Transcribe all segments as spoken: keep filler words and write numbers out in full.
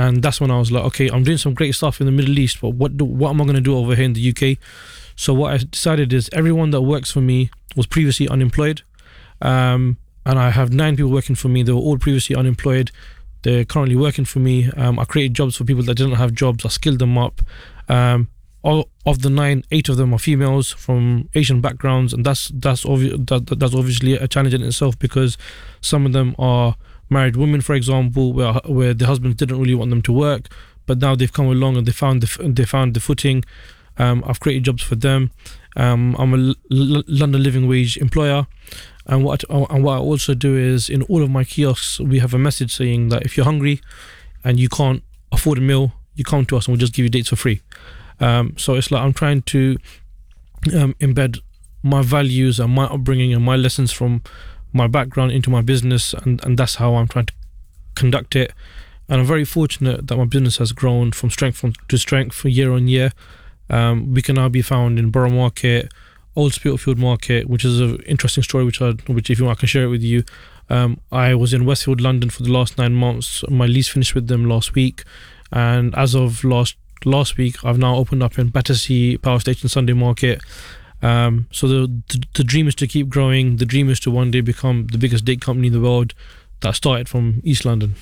And that's when I was like, okay, I'm doing some great stuff in the Middle East, but what do, what am I going to do over here in the U K? So what I decided is everyone that works for me was previously unemployed. Um, and I have nine people working for me. They were all previously unemployed. They're currently working for me. Um, I created jobs for people that didn't have jobs. I skilled them up. Um, all of the nine, eight of them are females from Asian backgrounds, and that's that's obvi- that, that's obviously a challenge in itself, because some of them are married women, for example, where where the husbands didn't really want them to work, but now they've come along and they found the they found the footing. Um, I've created jobs for them. Um, I'm a L- London living wage employer, and what I, and what I also do is in all of my kiosks we have a message saying that if you're hungry and you can't afford a meal, you come to us and we'll just give you dates for free. Um, so it's like I'm trying to um, embed my values and my upbringing and my lessons from my background into my business, and, and that's how I'm trying to conduct it. And I'm very fortunate that my business has grown from strength from, to strength for year on year. Um, we can now be found in Borough Market, Old Spitalfield Market, which is an interesting story, which I, which if you want I can share it with you. Um, I was in Westfield, London for the last nine months. My lease finished with them last week, and as of last last week, I've now opened up in Battersea Power Station Sunday Market. Um, so the, the the dream is to keep growing. The dream is to one day become the biggest date company in the world that started from East London.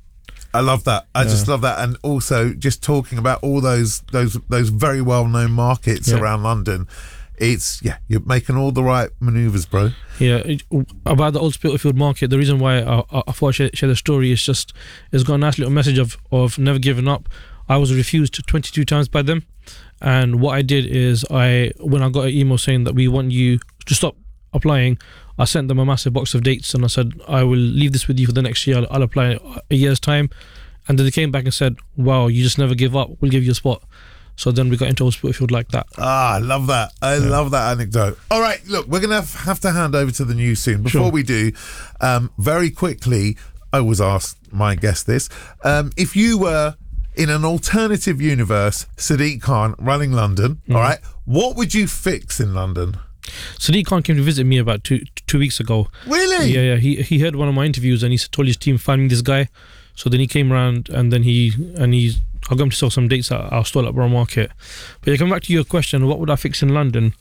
I love that. I yeah. just love that, and also just talking about all those those those very well known markets yeah. around London. It's yeah, you're making all the right manoeuvres, bro. Yeah, it, about the Old Spitalfield Market. The reason why I, I, I thought I share, share the story is just it's got a nice little message of of never giving up. I was refused twenty-two times by them, and what I did is I when I got an email saying that we want you to stop applying, I sent them a massive box of dates and I said I will leave this with you for the next year. I'll, I'll apply a year's time, and then they came back and said, "Wow, you just never give up. We'll give you a spot." So then we got into Old Spitalfield like that. Ah, I love that. I yeah. love that anecdote. All right, look, we're going to have to hand over to the news soon. Before sure. we do, um, very quickly, I always ask my guest this. Um, if you were in an alternative universe, Sadiq Khan running London, mm. all right, what would you fix in London? Sadiq Khan came to visit me about two two weeks ago. Really? Yeah, yeah. He he heard one of my interviews and he told his team, find me this guy. So then he came around and then he and he's I got him to sell some dates at our stall at Borough Market. But yeah, come back to your question, what would I fix in London?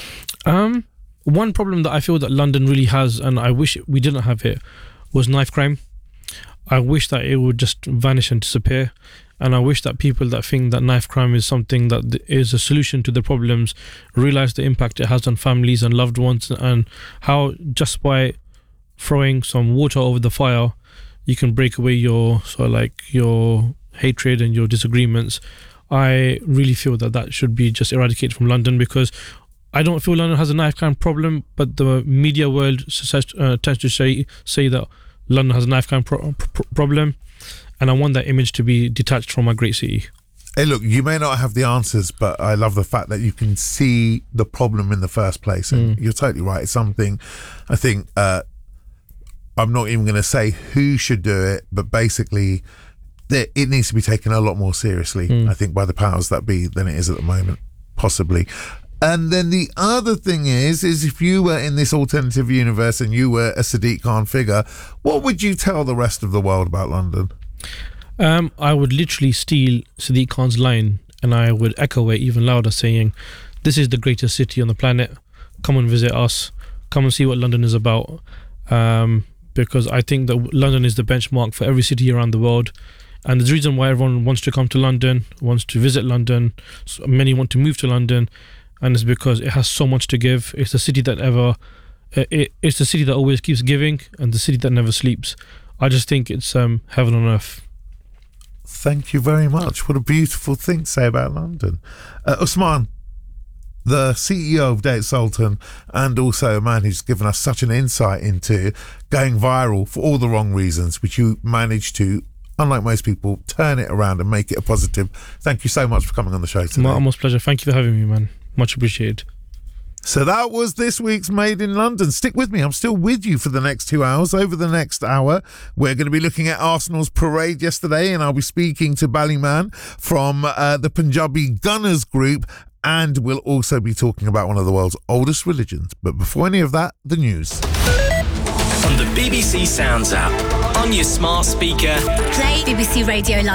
Um, one problem that I feel that London really has, and I wish we didn't have it, was knife crime. I wish that it would just vanish and disappear. And I wish that people that think that knife crime is something that is a solution to the problems realise the impact it has on families and loved ones, and how just by throwing some water over the fire, you can break away your sort of like your hatred and your disagreements. I really feel that that should be just eradicated from London, because I don't feel London has a knife crime problem, but the media world says, uh, tends to say say that London has a knife crime pro- pro- problem. And I want that image to be detached from our great city. Hey, look, you may not have the answers, but I love the fact that you can see the problem in the first place. And mm. you're totally right. It's something, I think, uh, I'm not even going to say who should do it, but basically it needs to be taken a lot more seriously, mm. I think, by the powers that be than it is at the moment, possibly. And then the other thing is, is if you were in this alternative universe and you were a Sadiq Khan figure, what would you tell the rest of the world about London? Um, I would literally steal Sadiq Khan's line and I would echo it even louder, saying, this is the greatest city on the planet. Come and visit us. Come and see what London is about. Um, because I think that London is the benchmark for every city around the world. And the reason why everyone wants to come to London, wants to visit London, so many want to move to London, and it's because it has so much to give. It's the city that ever, it, it's the city that always keeps giving, and the city that never sleeps. I just think it's um, heaven on earth. Thank you very much. What a beautiful thing to say about London. Uh, Usman, the C E O of Date Sultan, and also a man who's given us such an insight into going viral for all the wrong reasons, which you managed to, unlike most people, turn it around and make it a positive. Thank you so much for coming on the show today. My almost pleasure. Thank you for having me, man. Much appreciated. So that was this week's Made in London. Stick with me. I'm still with you for the next two hours. Over the next hour, we're going to be looking at Arsenal's parade yesterday, and I'll be speaking to Ballyman from uh, the Punjabi Gunners group, and we'll also be talking about one of the world's oldest religions. But before any of that, the news. On the B B C Sounds app, on your smart speaker, play B B C Radio London.